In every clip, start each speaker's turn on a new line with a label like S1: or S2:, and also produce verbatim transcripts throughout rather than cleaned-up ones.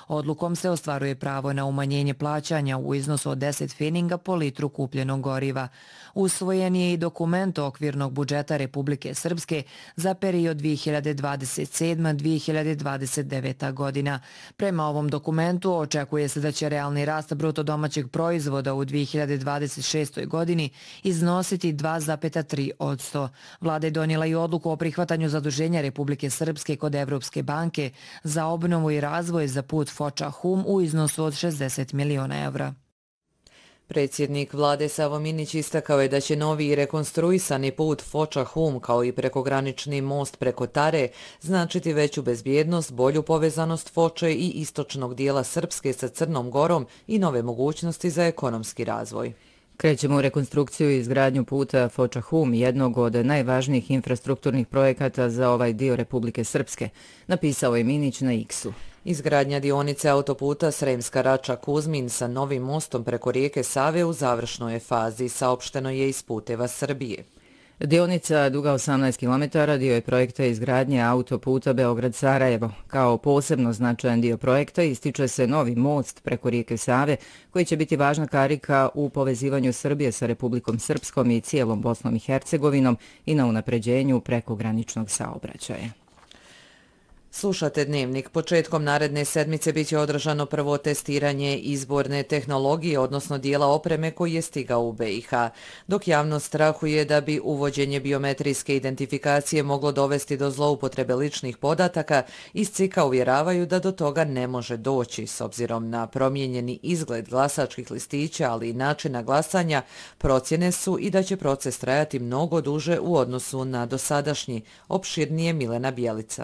S1: Odlukom se ostvaruje pravo na umanjenje plaćanja u iznosu od deset feninga po litru kupljenog goriva. Usvojen je i dokument okvirnog budžeta Republike Srpske za period dvije hiljade dvadeset sedma do dvije hiljade dvadeset deveta godina. Prema ovom dokumentu očekuje se da će realni rast bruto domaćeg proizvoda u dvije hiljade dvadeset šestoj godini iznositi dva zarez tri posto. Vlada je donijela i odluku o prihvatanju zaduženja Republike Srpske kod Evropske banke za obnovu i razvoj za put Foča-Hum u iznosu od šezdeset miliona evra.
S2: Predsjednik vlade Savo Minić istakao je da će novi i rekonstruisani put Foča-Hum kao i prekogranični most preko Tare značiti veću bezbjednost, bolju povezanost Foče i istočnog dijela Srpske sa Crnom Gorom i nove mogućnosti za ekonomski razvoj.
S3: Krećemo u rekonstrukciju i izgradnju puta Foča-Hum, jednog od najvažnijih infrastrukturnih projekata za ovaj dio Republike Srpske, napisao je Minić na X-u.
S2: Izgradnja dionice autoputa Sremska Rača-Kuzmin sa novim mostom preko rijeke Save u završnoj je fazi, saopšteno je iz Puteva Srbije.
S3: Dionica duga osamnaest kilometara dio je projekta izgradnje autoputa Beograd-Sarajevo. Kao posebno značajan dio projekta ističe se novi most preko rijeke Save, koji će biti važna karika u povezivanju Srbije sa Republikom Srpskom i cijelom Bosnom i Hercegovinom i na unapređenju prekograničnog saobraćaja.
S2: Slušate Dnevnik. Početkom naredne sedmice biće održano prvo testiranje izborne tehnologije, odnosno dijela opreme koji je stigao u be i ha. Dok javnost strahuje da bi uvođenje biometrijske identifikacije moglo dovesti do zloupotrebe ličnih podataka, iz C I K-a uvjeravaju da do toga ne može doći. S obzirom na promijenjeni izgled glasačkih listića, ali i načina glasanja, procjene su i da će proces trajati mnogo duže u odnosu na dosadašnji. Opširnije Milena Bjelica.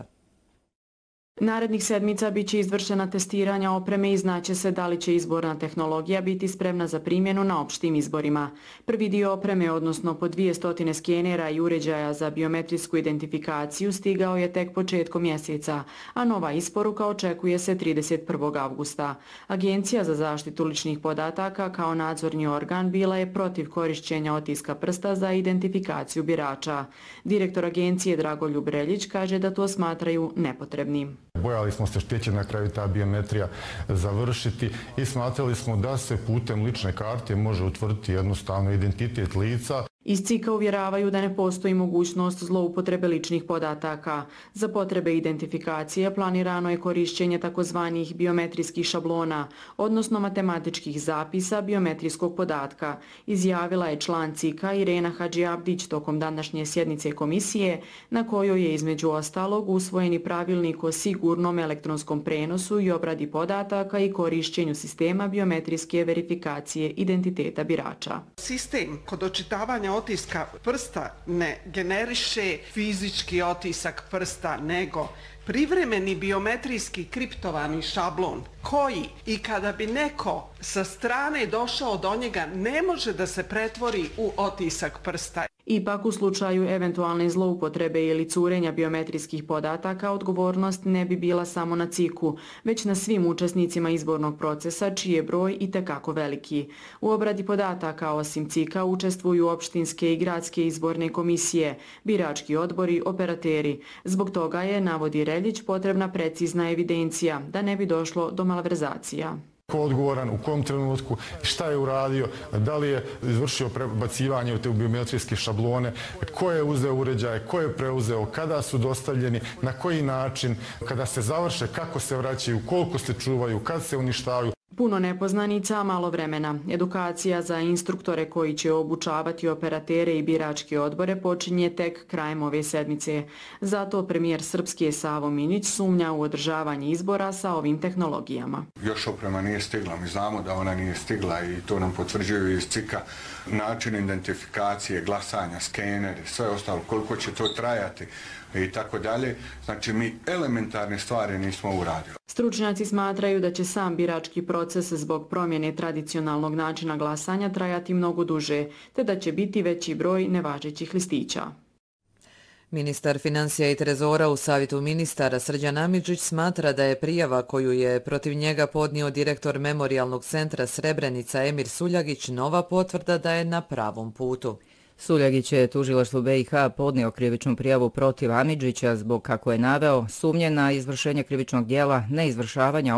S4: Narednih sedmica biće izvršena testiranja opreme i znaće se da li će izborna tehnologija biti spremna za primjenu na opštim izborima. Prvi dio opreme, odnosno po dvije stotine skenera i uređaja za biometrijsku identifikaciju, stigao je tek početkom mjeseca, a nova isporuka očekuje se trideset prvog avgusta. Agencija za zaštitu ličnih podataka kao nadzorni organ bila je protiv korišćenja otiska prsta za identifikaciju birača. Direktor agencije Dragoljub Reljić kaže da to smatraju nepotrebnim.
S5: Bojali smo se što će na kraju ta biometrija završiti i smatrali smo da se putem lične karte može utvrditi jednostavno identitet lica.
S4: Iz C I K-a uvjeravaju da ne postoji mogućnost zloupotrebe ličnih podataka. Za potrebe identifikacije planirano je korišćenje takozvanih biometrijskih šablona, odnosno matematičkih zapisa biometrijskog podatka, izjavila je član C I K-a Irena Hadžiabdić tokom današnje sjednice komisije, na kojoj je između ostalog usvojeni pravilnik o sigurnom elektronskom prenosu i obradi podataka i korišćenju sistema biometrijske verifikacije identiteta birača.
S6: Sistem kod očitavanja otiska prsta ne generiše fizički otisak prsta, nego privremeni biometrijski kriptovani šablon koji i kada bi neko sa strane došao do njega ne može da se pretvori u otisak prsta.
S4: Ipak u slučaju eventualne zloupotrebe ili curenja biometrijskih podataka odgovornost ne bi bila samo na C I K-u, već na svim učesnicima izbornog procesa čiji je broj itekako veliki. U obradi podataka osim C I K-a učestvuju opštinske i gradske izborne komisije, birački odbori, operateri. Zbog toga je, navodi Reljić, potrebna precizna evidencija da ne bi došlo do malverzacija.
S5: Ko je odgovoran, u kom trenutku, šta je uradio, da li je izvršio prebacivanje u te biometrijske šablone, ko je uzeo uređaje, ko je preuzeo, kada su dostavljeni, na koji način, kada se završe, kako se vraćaju, koliko se čuvaju, kad se uništavaju.
S4: Puno nepoznanica, malo vremena. Edukacija za instruktore koji će obučavati operatere i biračke odbore počinje tek krajem ove sedmice. Zato premijer Srpske Savo Minić sumnja u održavanje izbora sa ovim tehnologijama.
S7: Još oprema nije stigla, mi znamo da ona nije stigla i to nam potvrđuju iz C I K-a. Način identifikacije, glasanja, skeneri, sve ostalo, koliko će to trajati i tako dalje. Znači mi elementarne stvari nismo uradili.
S4: Stručnjaci smatraju da će sam birački proces zbog promjene tradicionalnog načina glasanja trajati mnogo duže, te da će biti veći broj nevažećih listića.
S2: Ministar financija i trezora u Savjetu ministara Srđan Amidžić smatra da je prijava koju je protiv njega podnio direktor Memorijalnog centra Srebrenica Emir Suljagić nova potvrda da je na pravom putu.
S3: Suljagić je tužilaštvu be i ha podnio krivičnu prijavu protiv Amidžića zbog, kako je naveo, sumnje na izvršenje krivičnog dijela neizvršavanja